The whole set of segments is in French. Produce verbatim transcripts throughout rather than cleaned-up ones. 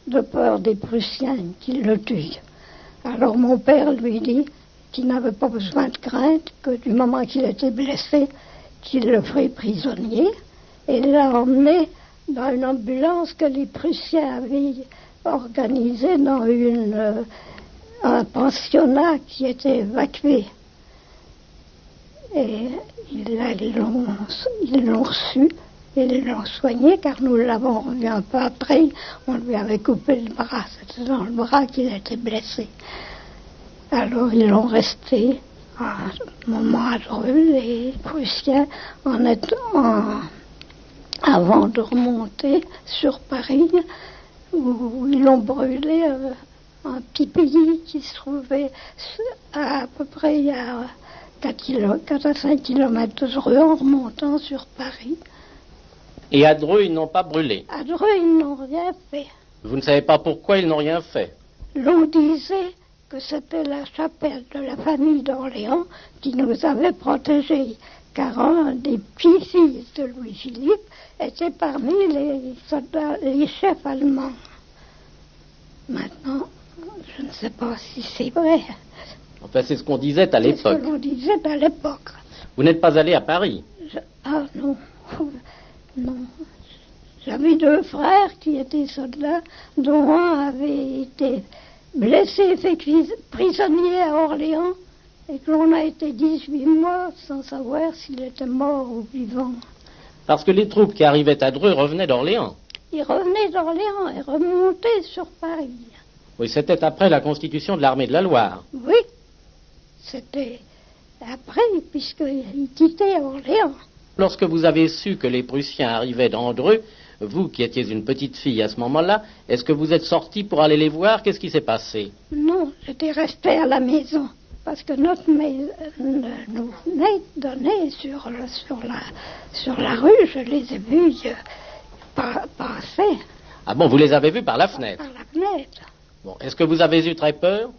de peur des Prussiens qui le tuent. Alors mon père lui dit qu'il n'avait pas besoin de crainte, que du moment qu'il était blessé, qu'il le ferait prisonnier, et l'a emmené dans une ambulance que les Prussiens avaient organisée dans une, euh, un pensionnat qui était évacué. Et ils l'ont, ils l'ont reçu et ils l'ont soigné, car nous l'avons revu un peu après. On lui avait coupé le bras, c'était dans le bras qu'il était blessé. Alors ils l'ont resté un moment heureux, les Prussiens, en étant, en, avant de remonter sur Paris, où ils l'ont brûlé, euh, un petit pays qui se trouvait à, à peu près à quatre à cinq kilomètres de Dreux, en remontant sur Paris. Et à Dreux, ils n'ont pas brûlé? À Dreux, ils n'ont rien fait. Vous ne savez pas pourquoi ils n'ont rien fait? L'on disait que c'était la chapelle de la famille d'Orléans qui nous avait protégés, car un des petits-fils de Louis-Philippe était parmi les soldats, les chefs allemands. Maintenant, je ne sais pas si c'est vrai. Enfin, c'est ce qu'on disait à l'époque. C'est ce que l'on disait à l'époque. Vous n'êtes pas allé à Paris? Je... Ah non, non. J'avais deux frères qui étaient soldats, dont un avait été blessé, fait prisonnier à Orléans, et que l'on a été dix-huit mois sans savoir s'il était mort ou vivant. Parce que les troupes qui arrivaient à Dreux revenaient d'Orléans. Ils revenaient d'Orléans et remontaient sur Paris. Oui, c'était après la constitution de l'armée de la Loire. Oui, c'était après, puisqu'ils quittaient Orléans. Lorsque vous avez su que les Prussiens arrivaient dans Dreux, vous qui étiez une petite fille à ce moment-là, est-ce que vous êtes sortie pour aller les voir? Qu'est-ce qui s'est passé? Non, j'étais restée à la maison, parce que notre maison nous venait donner sur, le, sur, la, sur la rue, je les ai vus euh, pa- passer. Ah bon, vous les avez vus par la fenêtre? Par la fenêtre. Bon, est-ce que vous avez eu très peur?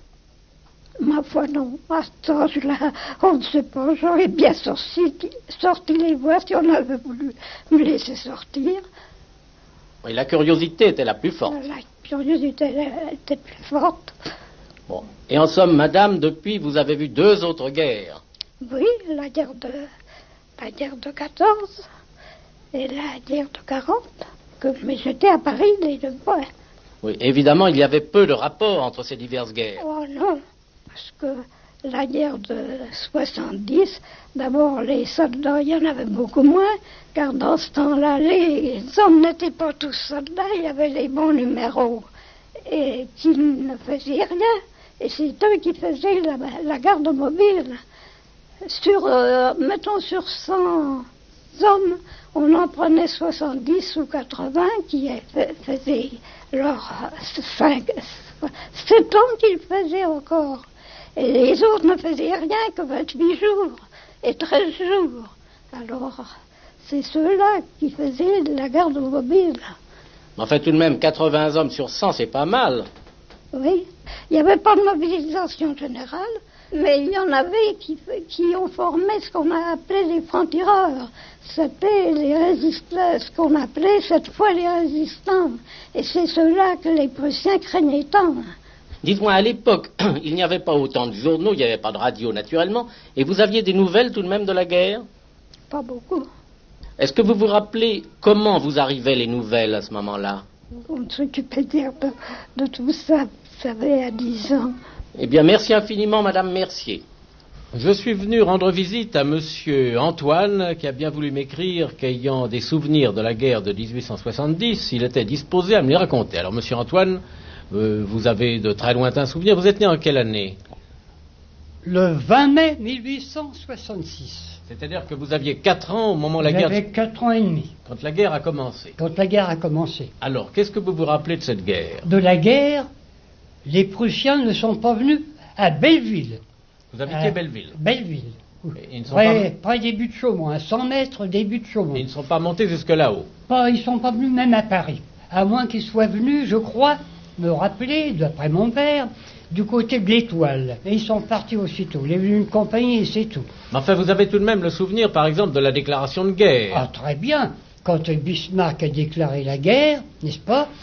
Ma foi, non. À cet âge-là, on ne sait pas. J'aurais bien sorti, sorti les voir si on avait voulu me laisser sortir. Oui, la curiosité était la plus forte. La curiosité était plus forte. Bon. Et en somme, madame, depuis, vous avez vu deux autres guerres. Oui, la guerre de, la guerre de quatorze et la guerre de quarante. Que, mais j'étais à Paris les deux fois. Oui, évidemment, il y avait peu de rapport entre ces diverses guerres. Oh non, parce que la guerre de soixante-dix, d'abord les soldats, il y en avait beaucoup moins, car dans ce temps-là, les hommes n'étaient pas tous soldats, il y avait les bons numéros, et qui ne faisaient rien, et c'est eux qui faisaient la, la garde mobile. Sur, euh, mettons sur cent hommes, on en prenait soixante-dix ou quatre-vingts qui faisaient leurs cinq, sept ans qu'ils faisaient encore. Et les autres ne faisaient rien que vingt-huit jours et treize jours. Alors, c'est ceux-là qui faisaient la garde mobile. Enfin, tout de même, quatre-vingts hommes sur cent, c'est pas mal. Oui. Il n'y avait pas de mobilisation générale, mais il y en avait qui, qui ont formé ce qu'on a appelé les francs-tireurs. C'était les résistants, ce qu'on appelait cette fois les résistants. Et c'est ceux-là que les Prussiens craignaient tant. Dites-moi, à l'époque, il n'y avait pas autant de journaux, il n'y avait pas de radio naturellement, et vous aviez des nouvelles tout de même de la guerre? Pas beaucoup. Est-ce que vous vous rappelez comment vous arrivaient les nouvelles à ce moment-là? On ne s'occupait dire de, de tout ça, vous savez, à dix ans. Eh bien, merci infiniment, Madame Mercier. Je suis venu rendre visite à Monsieur Antoine, qui a bien voulu m'écrire qu'ayant des souvenirs de la guerre de dix-huit cent soixante-dix, il était disposé à me les raconter. Alors, Monsieur Antoine, euh, vous avez de très lointains souvenirs. Vous êtes né en quelle année? Le vingt mai mille huit cent soixante-six. C'est-à-dire que vous aviez quatre ans au moment où la guerre... J'avais quatre ans et demi. Quand la guerre a commencé. Quand la guerre a commencé. Alors, qu'est-ce que vous vous rappelez de cette guerre? De la guerre, les Prussiens ne sont pas venus à Belleville. Vous habitez à Belleville? Belleville. Ils ne sont Près, pas... près des buts de Chaumont, à cent mètres des buts de Chaumont. Ils ne sont pas montés jusque là-haut? Pas, ils ne sont pas venus même à Paris. À moins qu'ils soient venus, je crois, me rappeler, d'après mon père, du côté de l'Étoile. Et ils sont partis aussitôt. Il est venu une compagnie et c'est tout. Mais enfin, vous avez tout de même le souvenir, par exemple, de la déclaration de guerre. Ah, très bien. Quand Bismarck a déclaré la guerre, n'est-ce pas,